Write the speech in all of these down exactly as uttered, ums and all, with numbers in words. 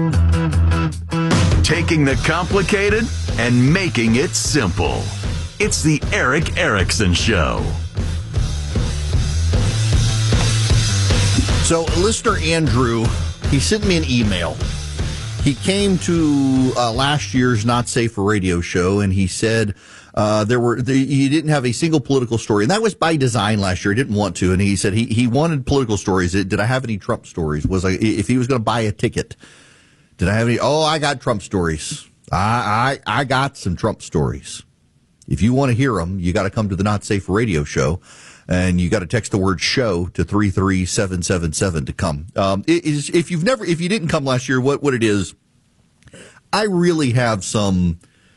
Taking the complicated and making it simple. It's the Erick Erickson Show. So, listener Andrew, he sent me an email. He came to uh, last year's Not Safe for Radio show, and he said uh, there were the, he didn't have a single political story, and that was by design last year. He didn't want to, and he said he, he wanted political stories. Did I have any Trump stories? Was I if he was going to buy a ticket? Did I have any? Oh, I got Trump stories. I I, I got some Trump stories. If you want to hear them, you got to come to the Not Safe for Radio show. And you got to text the word "show" to three three seven seven seven to come. Um, it is, if you've never, if you didn't come last year, what what it is, I really have some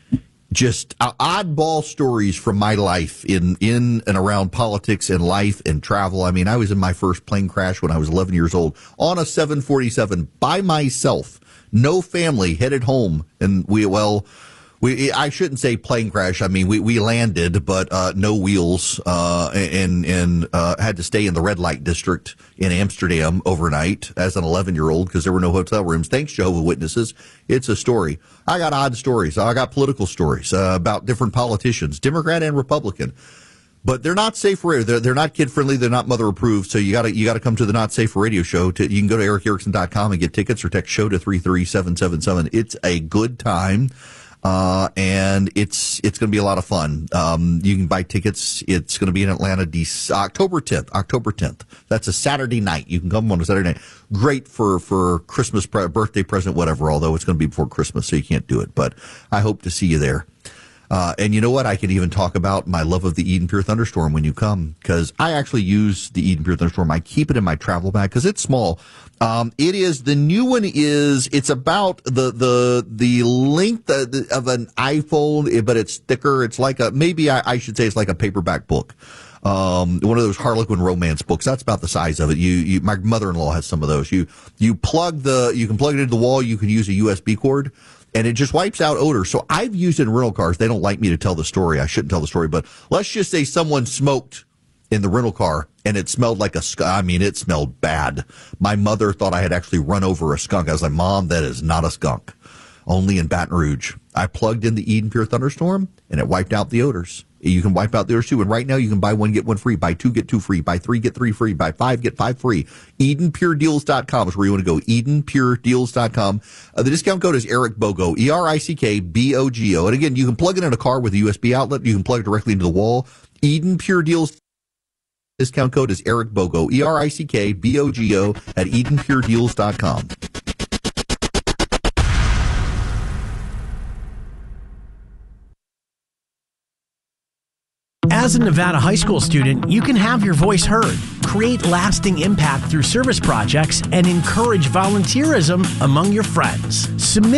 just oddball stories from my life in in and around politics and life and travel. I mean, I was in my first plane crash when I was eleven years old on a seven forty-seven by myself, no family, headed home, and we well. We, I shouldn't say plane crash. I mean, we, we landed, but uh, no wheels, uh, and and uh, had to stay in the red light district in Amsterdam overnight as an eleven-year-old because there were no hotel rooms. Thanks, Jehovah's Witnesses. It's a story. I got odd stories. I got political stories uh, about different politicians, Democrat and Republican. But they're not safe for radio. They're, they're not kid friendly. They're not mother approved. So you got to you got to come to the Not Safe for Radio show. To, you can go to erick erickson dot com and get tickets or text show to three three seven seven seven. It's a good time. Uh, and it's it's going to be a lot of fun. Um, you can buy tickets. It's going to be in Atlanta, De- October tenth. October tenth. That's a Saturday night. You can come on a Saturday night. Great for for Christmas, pre- birthday present, whatever. Although it's going to be before Christmas, so you can't do it. But I hope to see you there. Uh, and you know what? I can even talk about my love of the Eden Pure Thunderstorm when you come, because I actually use the Eden Pure Thunderstorm. I keep it in my travel bag because it's small. Um, it is, the new one is, it's about the, the, the length of, of an iPhone, but it's thicker. It's like a, maybe I, I should say it's like a paperback book. Um, one of those Harlequin romance books. That's about the size of it. You, you, my mother-in-law has some of those. You, you plug the, you can plug it into the wall. You can use a U S B cord. And it just wipes out odor. So I've used it in rental cars. They don't like me to tell the story. I shouldn't tell the story, but let's just say someone smoked in the rental car and it smelled like a skunk. I mean, it smelled bad. My mother thought I had actually run over a skunk. I was like, Mom, that is not a skunk. Only in Baton Rouge. I plugged in the Eden Pure Thunderstorm and it wiped out the odors. You can wipe out the odors too. And right now you can buy one, get one free. Buy two, get two free. Buy three, get three free. Buy five, get five free. Eden Pure Deals dot com is where you want to go. Eden Pure Deals dot com. Uh, the discount code is Erick Bogo. E R I C K B O G O. And again, you can plug it in a car with a U S B outlet. You can plug it directly into the wall. Eden Pure Deals. Discount code is Erick Bogo. E R I C K B O G O at Eden Pure Deals dot com. As a Nevada high school student, you can have your voice heard, create lasting impact through service projects, and encourage volunteerism among your friends. Submit